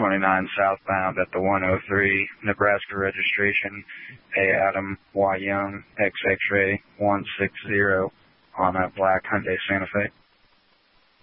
29 southbound at the 103, Nebraska registration, A. Adam Y. Young, XX-ray 160 on a black Hyundai Santa Fe.